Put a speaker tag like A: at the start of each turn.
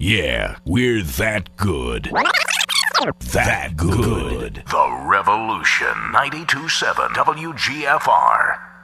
A: Yeah, we're that good. That good.
B: The Revolution 92.7 WGFR.